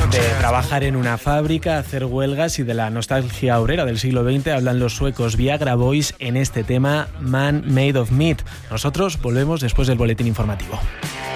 De trabajar en una fábrica, hacer huelgas y de la nostalgia obrera del siglo XX hablan los suecos Viagra Boys en este tema Man Made of Meat. Nosotros volvemos después del boletín informativo.